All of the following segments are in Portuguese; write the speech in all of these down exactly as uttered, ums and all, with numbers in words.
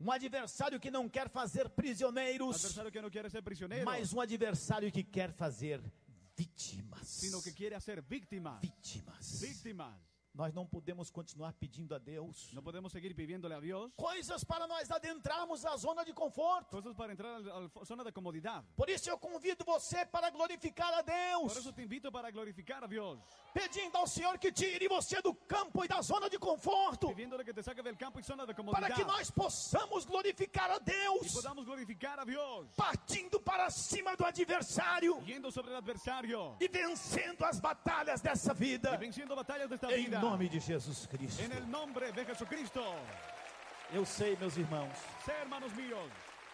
Um adversário que não quer fazer prisioneiros, Adversario que no quiere ser prisionero, mas um adversário que quer fazer vítimas. sino que quiere hacer víctimas. Vítimas. Víctimas. Nós não podemos continuar pedindo a Deus No podemos seguir pidiéndole a Dios coisas para nós adentrarmos a zona de conforto. cosas para entrar a la zona de comodidad. Por isso eu convido você para glorificar a Por Deus, eso te invito para glorificar a Dios, pedindo ao Senhor que tire você do campo e da zona de conforto, pidiéndole que te saque del campo y zona de comodidad, para que nós possamos glorificar a y Deus, podamos glorificar a Dios, partindo para cima do adversário yendo sobre el adversario e vencendo as batalhas dessa y vida, venciendo batallas de esta em vida. nome de Jesus Cristo. En el nombre de Jesucristo. Eu sei, meus irmãos, Sé, hermanos míos,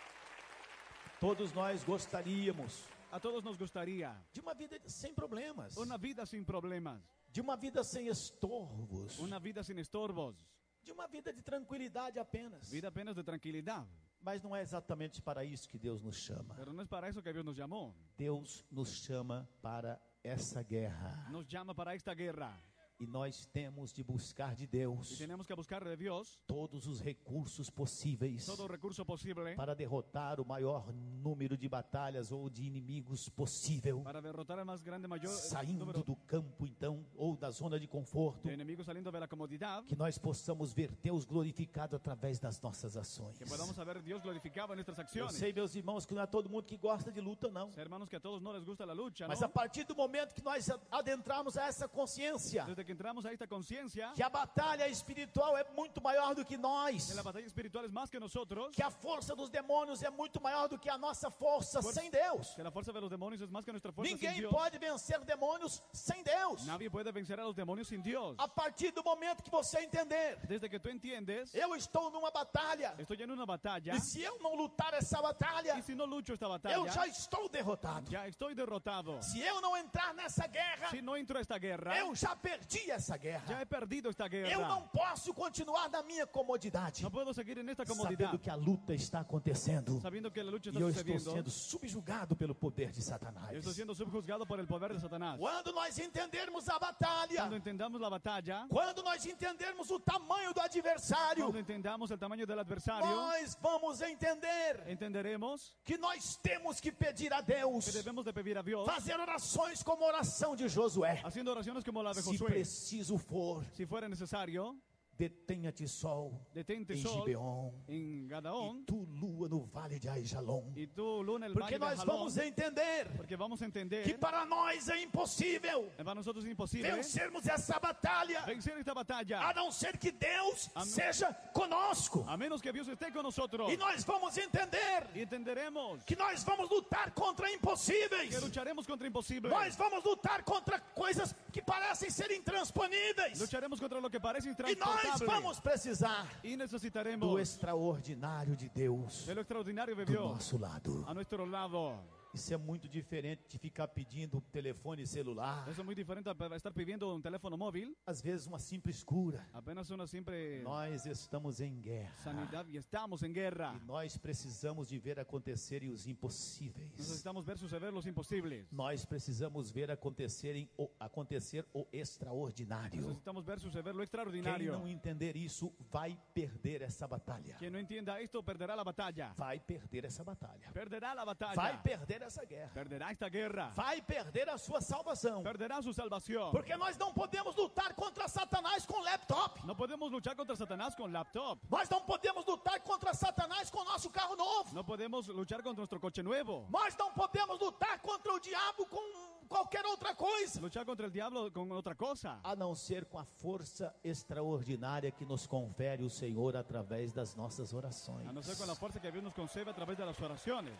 todos nós gostaríamos a todos nos gustaría de uma vida sem problemas, una vida sin problemas, de uma vida sem estorvos, una vida sin estorbos, de uma vida de tranquilidade apenas. vida apenas de tranquilidad. Mas não é exatamente para isso que Deus nos chama. Pero no es para eso que Dios nos llamó. Deus nos chama para essa guerra. Nos llama para esta guerra. E nós temos de buscar de Y Deus tenemos que buscar de Dios todos os recursos possíveis todo recurso posible para derrotar o maior número de batalhas ou de inimigos possível, para derrotar al más grande, mayor saindo número do campo então ou da zona de conforto, de enemigos, saliendo de la comodidad, que nós possamos ver Deus glorificado através das nossas ações. que podamos ver Dios glorificado en nuestras Eu acciones. sei, meus irmãos, que não é todo mundo que gosta de luta, não. Hermanos, que a todos no les gusta la lucha, Mas ¿no? a partir do momento que nós adentrarmos a essa consciência, Desde que entramos a esta conciencia, que a batalha espiritual é muito maior do que nós, en la batalla espiritual es más que nosotros, que a força dos demônios é muito maior do que a nossa força Força- sem Deus. que la fuerza de los demonios es más que nuestra fuerza sin Ninguém Dios. pode vencer demônios sem Deus. Nadie puede vencer a los demonios sin Dios. A partir do momento que você entender, Desde que tú entiendes, eu estou numa batalha, estoy en una batalla, e se eu não lutar essa batalha, y si no lucho esta eu batalla, já estou derrotado. ya estoy derrotado. Se eu não entrar nessa guerra, Si no entro a esta guerra, eu já perdi essa ya guerra. he perdido esta guerra. Eu não posso continuar na minha comodidade, No puedo seguir en esta comodidad, sabendo que a luta está acontecendo sabiendo que la lucha e está eu estou sucediendo. sendo subjugado pelo poder de Yo Satanás. estoy siendo subjuzgado por el poder de Satanás. Quando nós entendermos a batalha, Cuando entendamos la batalla, quando nós entendermos o tamanho do adversário, cuando entendamos el tamaño del adversario, nós vamos entender entenderemos que nós temos que pedir a que Deus, debemos de pedir a Dios, fazer orações como a oração de Josué. haciendo oraciones como la de Se Josué. preciso for, Si fuera necesario, detenha-te sol detente em sol Gibeon, en e Gadaón, tu lua no vale de Aijalon. y tú luna en el Porque valle de nós Jalón, vamos entender porque vamos a entender que para nós é impossível para nosotros es imposible vencermos essa batalha, vencer esta batalla, a não ser que Deus Amém. seja conosco. a menos que Dios esté con nosotros. E nós vamos entender Y entenderemos que nós vamos lutar contra impossíveis. que lucharemos contra imposibles. Nós vamos lutar contra coisas que parecem ser intransponíveis. Lucharemos contra lo que parece E nós intransportable. vamos precisar Y do necesitaremos extraordinário de Deus de lo extraordinario de do Dios nosso lado. a nuestro lado. Isso é muito diferente de ficar pedindo telefone celular. Eso es muy diferente a estar pidiendo un teléfono móvil, Às vezes uma simples cura. apenas una simple Nós estamos em guerra. sanidad y estamos en guerra. E nós precisamos de ver acontecerem os impossíveis. Necesitamos ver suceder los imposibles. Nós precisamos ver acontecerem o, acontecer o extraordinário. Necesitamos ver suceder lo Quem extraordinario. não entender isso vai perder essa batalha. Quien no entienda esto perderá la batalla. Vai perder essa batalha. Perderá la batalla. Vai perder essa guerra. Perderá esta guerra. Vai perder a sua salvação. Perderá su salvación. Porque nós não podemos lutar contra Satanás com laptop. No podemos luchar contra Satanás con laptop. Nós não podemos lutar contra Satanás com nosso carro novo. No podemos luchar contra nuestro coche nuevo. Nós não podemos lutar contra o diabo com qualquer outra coisa, Luchar contra el diablo con otra cosa. a não ser com a força extraordinária que nos confere o Senhor através das nossas orações. A no ser con la fuerza que Dios nos concede a través de las oraciones.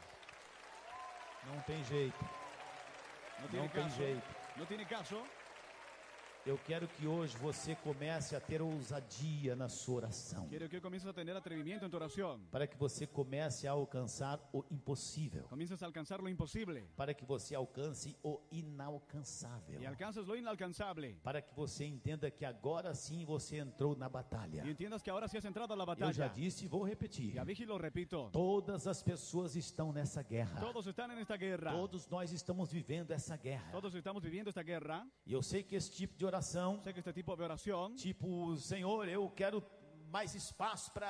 Não tem jeito. No tiene No tem caso. jeito. No tiene caso. Eu quero que hoje você comece a ter ousadia na sua oração, Quiero que comiences a tener atrevimiento en tu oración. para que você comece a alcançar o impossível, Comiences a alcanzar lo imposible. para que você alcance o Y inalcançável, alcances lo inalcanzable. para que você entenda que agora sim você entrou na batalha. Y entiendas que ahora sí has entrado a la Eu já batalla. disse e vou repetir. Ya dije y lo repito. Todas as pessoas estão nessa guerra. Todos están en esta guerra. Todos nós estamos vivendo essa guerra. Todos estamos viviendo esta guerra. E eu sei que esse tipo de oração, Sé que este tipo de oración, tipo, Senhor, eu quero mais espaço para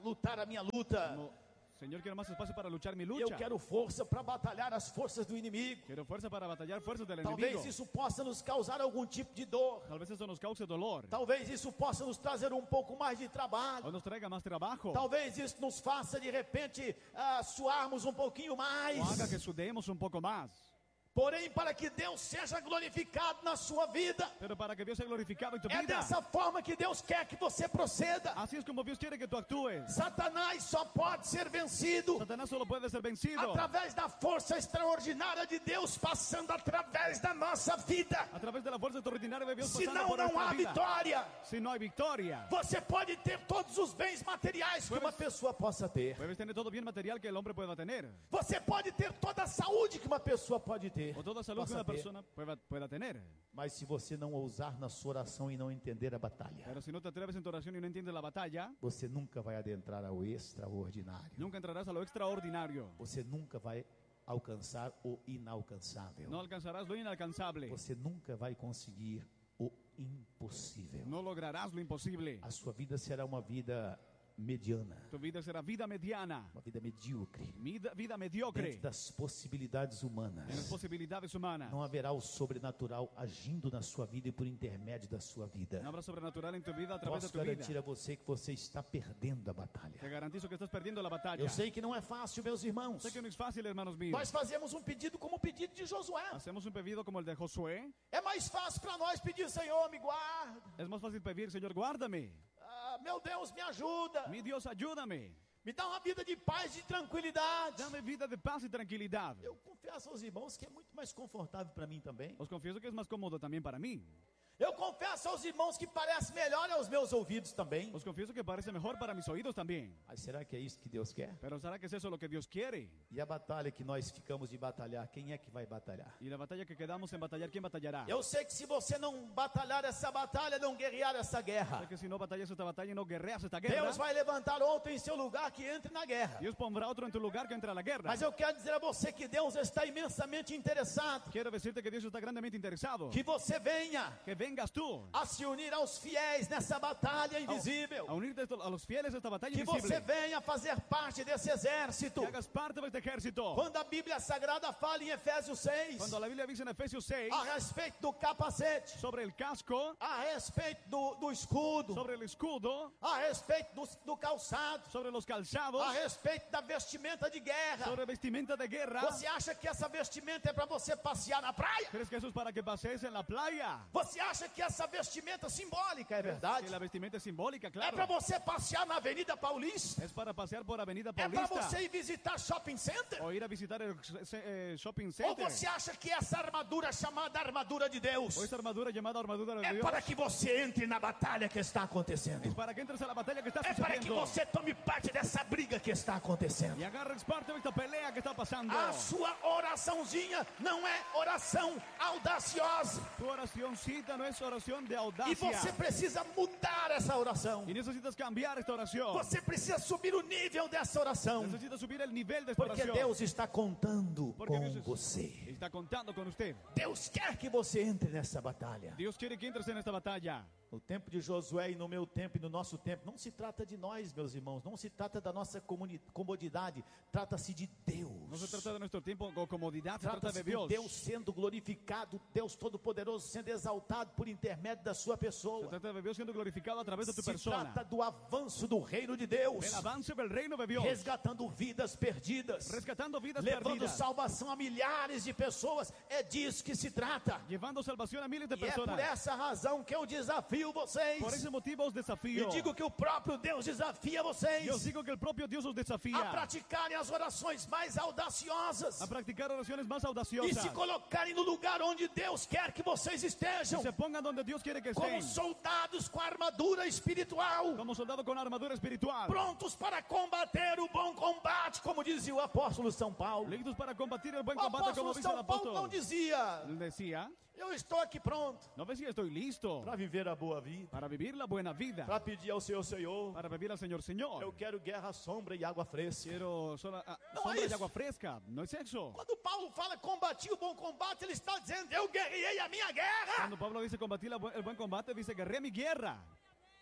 lutar a minha luta. Como, Señor, quiero más espacio para luchar mi Eu lucha. quero força para batalhar as forças do inimigo. Quiero fuerza para batallar fuerzas del Talvez enemigo. isso possa nos causar algum tipo de dor. Tal vez eso nos cause dolor. Talvez isso possa nos trazer um pouco mais de trabalho. O nos traiga más trabajo. Talvez isso nos faça de repente ah, suarmos um pouquinho mais. O haga que sudemos un poco más. Porém, para que Deus seja glorificado na sua vida, Pero para que Dios sea glorificado en tu é vida. dessa forma que Deus quer que você proceda. Así es como Dios quiere que tú actúes. Satanás só pode ser vencido Satanás solo puede ser vencido através da força extraordinária de Deus passando através da nossa vida. a través de la fuerza extraordinaria de Dios pasando Senão por não nuestra há vida. vitória. Si no hay victoria, Você pode ter todos os bens materiais que uma pessoa possa ter. puedes tener todo bien material que el hombre pueda tener. Você pode ter toda a saúde que uma pessoa pode ter. O toda salud que Possa una ter. persona pueda, pueda tener. Mas se você não ousar na sua oração e não entender a batalha, Pero si no te atreves en tu oración y no entiendes la batalla, você nunca vai adentrar ao extraordinário. nunca entrarás a lo extraordinario. Você nunca vai alcançar o inalcançável. No alcanzarás lo inalcanzable. Você nunca vai conseguir o impossível. No lograrás lo imposible. A sua vida será uma vida mediana, Tu vida será vida mediana, uma vida medíocre, vida, vida mediocre, dentro das possibilidades en las humanas. posibilidades humanas. Não haverá o sobrenatural agindo na sua vida e por intermédio da sua vida. No habrá sobrenatural en tu vida a través de Posso tu vida. garantir a você que você está perdendo a Te batalha. garantizo que estás perdiendo la batalla. Eu sei que não é fácil, meus irmãos. Sé que no es fácil, hermanos míos. Nós fazemos um pedido como o pedido de Josué. Hacemos un pedido como el de Josué. É mais fácil para nós pedir, Senhor, me guarda. Es más fácil pedir, Señor, guárdame. Ah, meu Deus, me ajuda. Mi Dios, ayúdame. Me dá uma vida de paz e tranquilidade. Dame vida de paz y tranquilidad. Eu confesso aos irmãos que é muito mais confortável para mim também. Os confieso que es más cómodo también para mí. Eu confesso aos irmãos que parece melhor aos meus ouvidos também. Os confieso que parece mejor para mis oídos también. Mas será que é isso que Deus quer? Pero ¿será que es eso lo que Dios quiere? E a batalha que nós ficamos de batalhar, quem é que vai batalhar? Y la batalla que quedamos en batallar, ¿quién batallará? Eu sei que se você não batalhar essa batalha, não guerrear essa guerra, Sé que si no batallas esta batalla y no guerreas esta guerra, Deus vai levantar outro em seu lugar que entre na guerra. Dios pondrá otro en tu lugar que entra a la guerra. Mas eu quero dizer a você que Deus está imensamente interessado Quiero decirte que Dios está grandemente interesado. que você venha Que vengas tú a se unir aos fiéis nessa batalha invisível. a unirte a los fieles a esta batalla Que você invisible. venha fazer parte desse exército. Que hagas parte de este ejército. Quando a Bíblia Sagrada fala em Efésios seis, Cuando la Biblia dice en Efesios seis a respeito do capacete, sobre el casco, a respeito do, do escudo, sobre el escudo, a respeito do, do calçado, sobre los calzados, a respeito da vestimenta de guerra. sobre vestimenta de guerra. Você acha que essa vestimenta é para você passear na praia? ¿Crees que eso es para que pasees en la playa? Você acha que essa vestimenta simbólica é verdade? Que la vestimenta es simbólica, É claro. para você passear na Avenida Paulista? Es para pasear por Avenida É para Paulista. você ir visitar shopping center? O ir a visitar el eh, shopping Ou center. você acha que essa armadura chamada armadura de Deus O esa armadura llamada armadura de é Dios. para que você entre na batalha que está acontecendo? Es para que entres a la batalla que está É para que sucediendo. você tome parte dessa briga que está acontecendo. Y agarres parte de esta pelea que está pasando. A sua oraçãozinha não é oração audaciosa. Tu oracióncita no es oración de E audacia. você precisa mudar essa oração. Y necesitas cambiar esta oración. Você precisa subir o nível dessa oração. Necesitas subir el nivel de esta Porque oración. Deus está contando Porque com Dios es- você. está contando con usted. Deus quer que você entre nessa batalha. Dios quiere que entres en esta batalla. No tempo de Josué e no meu tempo e no nosso tempo, não se trata de nós, meus irmãos, não se trata da nossa comuni- comodidade, trata-se de Deus. No se trata de nuestro tiempo con comodidad, se trata Trata-se de de Dios. Deus sendo glorificado, Deus Todo-Poderoso sendo exaltado por intermédio da sua Se pessoa. trata de Dios siendo glorificado a través de tu Se persona. trata do avanço do reino de Deus, El avance del reino de Dios. resgatando vidas perdidas, Rescatando vidas levando perdidas. salvação a milhares de pessoas. É disso que se trata. Llevando salvación a miles de E é por personas. essa razão que eu desafio vocês. Por ese motivo os E desafío. digo que o próprio Deus desafia vocês Yo os digo que el propio Dios os a desafía praticarem as orações mais audaciosas a practicar oraciones más e audaciosas. se colocarem no lugar onde Deus quer que vocês Y estejam, se pongan donde Dios quiere que como estén. soldados com armadura espiritual, Como soldado con armadura espiritual. prontos para combater o bom combate, como dizia o apóstolo São Paulo. Listos para combatir el buen O combate, como apóstolo dice el São Paulo não apóstol. dizia: Él decía, eu estou aqui pronto no ves si estoy listo para viver a boa vida, para vivir la buena vida, para pedir ao Senhor, Senhor, para vivir al Señor, eu Señor. quero guerra, sombra e água fresca. Quiero sola- ah, No sombra es- y agua fresca. No es eso. Quando Paulo fala combati o bom combate, ele está dizendo: eu guerreei a minha guerra. Cuando Pablo dice combatir la bu- el buen combate, dice guerré mi guerra.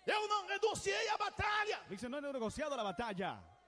Eu não renunciei à batalha. Dice, no he negociado la batalla.